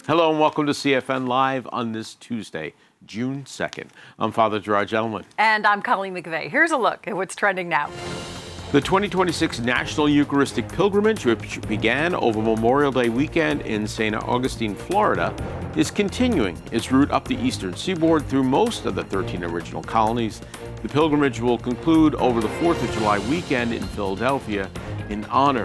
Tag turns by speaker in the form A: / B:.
A: Hello and welcome to CFN Live on this Tuesday, June 2nd. I'm Father Gerard Gentleman.
B: And I'm Colleen McVeigh. Here's a look at what's trending now.
A: The 2026 National Eucharistic Pilgrimage, which began over Memorial Day weekend in St. Augustine, Florida, is continuing its route up the eastern seaboard through most of the 13 original colonies. The pilgrimage will conclude over the 4th of July weekend in Philadelphia in honor